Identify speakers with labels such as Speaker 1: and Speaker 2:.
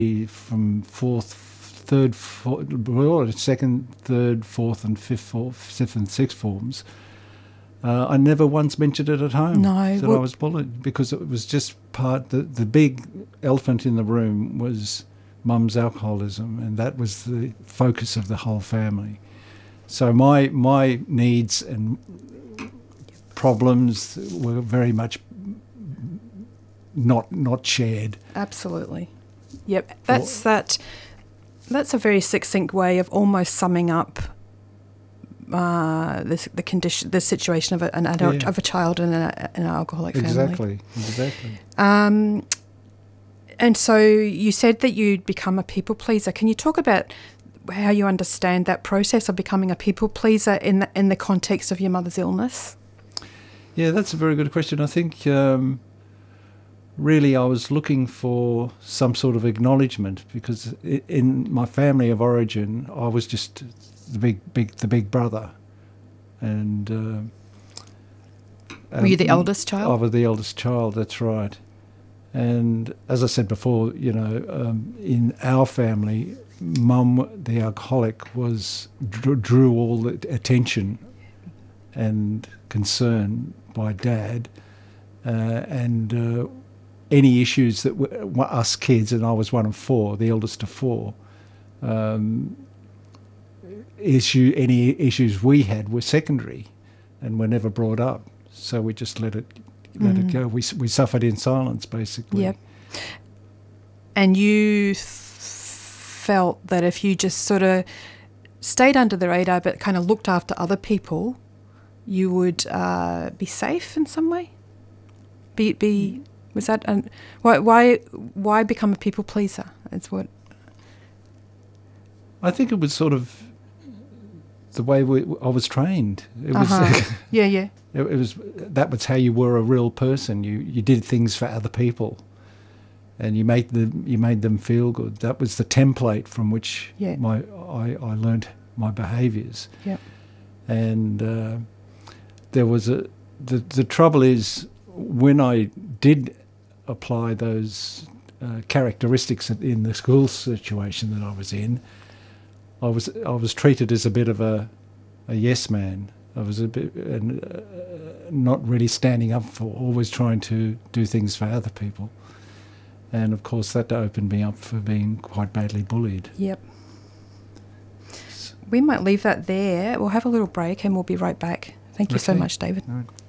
Speaker 1: from second, third, fourth, and fifth and sixth forms, I never once mentioned it at home.
Speaker 2: No,
Speaker 1: that I was bullied, because it was just the big elephant in the room was Mum's alcoholism, and that was the focus of the whole family. So my needs and problems were very much not shared.
Speaker 2: Absolutely. Yep. That's a very succinct way of almost summing up the situation of an adult, of a child in an alcoholic family.
Speaker 1: Exactly.
Speaker 2: And so you said that you'd become a people pleaser. Can you talk about how you understand that process of becoming a people pleaser in the context of your mother's illness?
Speaker 1: Yeah, that's a very good question. I think really I was looking for some sort of acknowledgement, because in my family of origin I was just the big brother, and
Speaker 2: were you the eldest child?
Speaker 1: I was the eldest child. That's right. And as I said before, in our family, Mum, the alcoholic, drew all the attention and concern by Dad, and any issues that were us kids, and I was one of four, the eldest of four. Any issues we had were secondary, and were never brought up. So we just let it go. We suffered in silence, basically.
Speaker 2: Yep. And you felt that if you just sort of stayed under the radar but kind of looked after other people, you would be safe in some way? Was that why become a people pleaser? It's what
Speaker 1: I think it was sort of the way I was trained. It was
Speaker 2: yeah.
Speaker 1: It was that was how you were a real person. You did things for other people, and you made them feel good. That was the template from which I learned my behaviours.
Speaker 2: Yeah.
Speaker 1: And there was the trouble is, when I did apply those characteristics in the school situation that I was in, I was treated as a bit of a yes man. I was a bit not really standing up for, always trying to do things for other people, and of course that opened me up for being quite badly bullied.
Speaker 2: Yep. We might leave that there. We'll have a little break and we'll be right back. Thank you so much, David.
Speaker 1: All right.